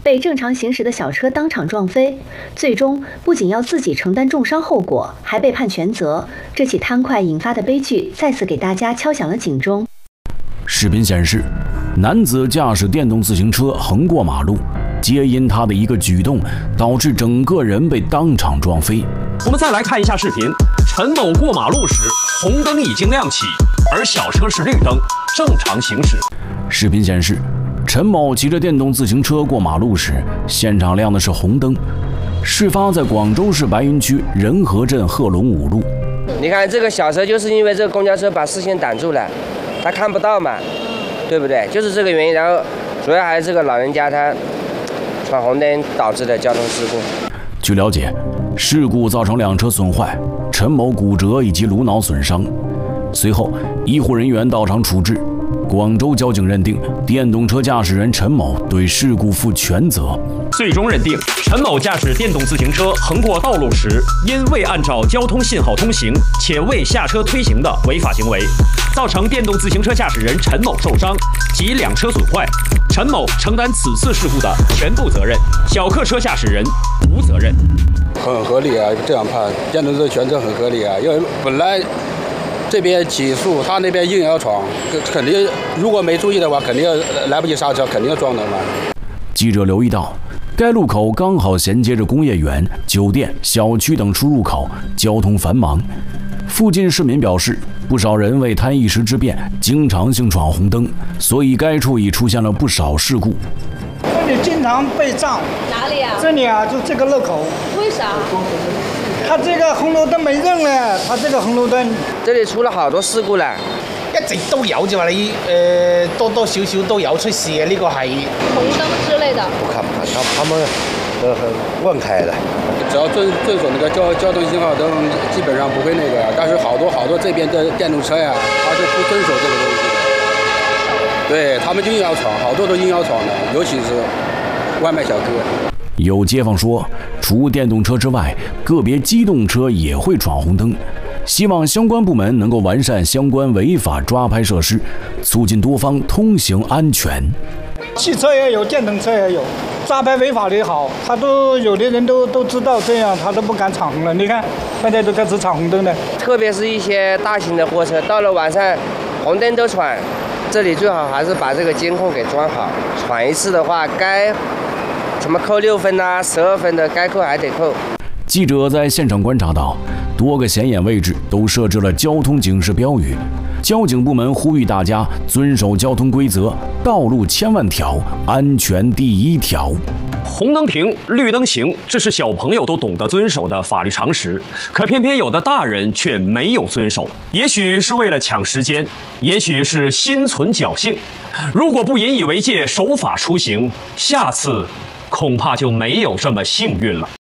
被正常行驶的小车当场撞飞，最终不仅要自己承担重伤后果，还被判全责。这起贪快引发的悲剧再次给大家敲响了警钟。 视频显示，男子驾驶电动自行车横过马路，皆因他的一个举动，导致整个人被当场撞飞。 我们再来看一下视频，陈某过马路时，红灯已经亮起，而小车是绿灯，正常行驶。 视频显示，陈某骑着电动自行车过马路时，现场亮的是红灯。事发在广州市白云区仁和镇贺龙5路。 你看这个小车，就是因为这个公交车把视线挡住了，他看不到嘛，对不对？就是这个原因。然后主要还是这个老人家他闯红灯导致的交通事故。 据了解，事故造成2车损坏，陈某骨折以及颅脑损伤。随后，医护人员到场处置。广州交警认定电动车驾驶人陈某对事故负全责， 最终认定陈某驾驶电动自行车横过道路时，因未按照交通信号通行且未下车推行的违法行为，造成电动自行车驾驶人陈某受伤及2车损坏，陈某承担此次事故的全部责任，小客车驾驶人无责任。 很合理啊，这样判电动车全责很合理啊，因为本来这边起诉，他那边硬要闯，肯定如果没注意的话，肯定来不及刹车，肯定要撞的嘛。 记者留意到，该路口刚好衔接着工业园、酒店、小区等出入口，交通繁忙。附近市民表示，不少人为贪一时之便，经常性闯红灯，所以该处已出现了不少事故。 这里经常被撞。哪里啊？这里啊，就这个路口。为啥？他这个红绿燈沒認咧，他這個紅綠燈， 這裡出了好多事故啦， 一直都有啫嘛，你多多少少都有出事嘅，呢個係紅燈之類的。 我看他們亂開的，只要遵守那個交通信號燈，基本上不會那個。但是好多這邊的電動車呀，他是不遵守這個東西的，對他們就硬要闖，好多都硬要闖的，尤其是外賣小哥。 有街坊说，除电动车之外，个别机动车也会闯红灯，希望相关部门能够完善相关违法抓拍设施，促进多方通行安全。 汽车也有，电动车也有，抓拍违法的好，他都有的人都知道这样，他都不敢闯红了。你看，大家都开始闯红灯了。 特别是一些大型的货车，到了晚上红灯都闯，这里最好还是把这个监控给装好，闯一次的话该什么扣6分啊、12分的，该扣还得扣。 记者在现场观察到，多个显眼位置都设置了交通警示标语。交警部门呼吁大家遵守交通规则，道路千万条，安全第1条。 红灯停，绿灯行，这是小朋友都懂得遵守的法律常识，可偏偏有的大人却没有遵守。也许是为了抢时间，也许是心存侥幸。如果不引以为戒，守法出行，下次恐怕就没有这么幸运了。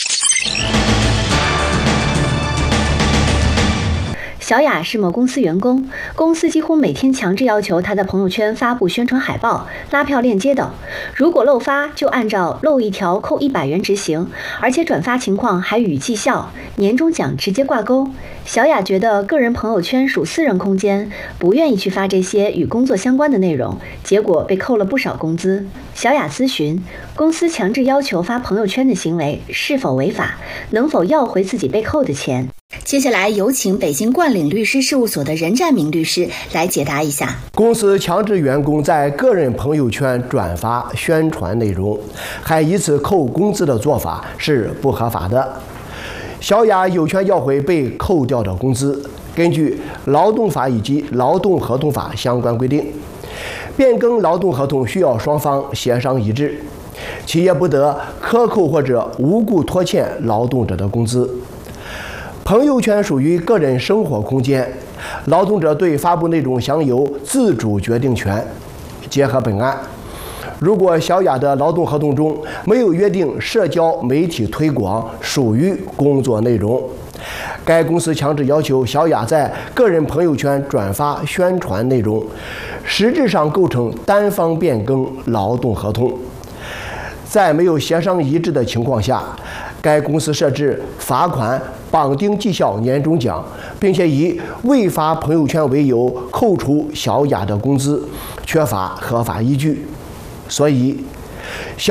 小雅是某公司员工，公司几乎每天强制要求她在朋友圈发布宣传海报、拉票链接等，如果漏发就按照漏1条扣100元执行，而且转发情况还予绩效，年终奖直接挂钩。小雅觉得个人朋友圈属私人空间，不愿意去发这些与工作相关的内容，结果被扣了不少工资。小雅咨询，公司强制要求发朋友圈的行为是否违法，能否要回自己被扣的钱？ 接下来有请北京冠岭律师事务所的任占明律师来解答一下。 公司强制员工在个人朋友圈转发宣传内容，还以此扣工资的做法是不合法的。小雅有权要回被扣掉的工资。根据劳动法以及劳动合同法相关规定，变更劳动合同需要双方协商一致，企业不得克扣或者无故拖欠劳动者的工资。朋友圈属于个人生活空间，劳动者对发布内容享有自主决定权。结合本案，如果小雅的劳动合同中没有约定社交媒体推广属于工作内容，该公司强制要求小雅在个人朋友圈转发宣传内容，实质上构成单方变更劳动合同。在没有协商一致的情况下，该公司设置罚款、绑定绩效、年终奖，并且以未发朋友圈为由扣除小雅的工资，缺乏合法依据。所以，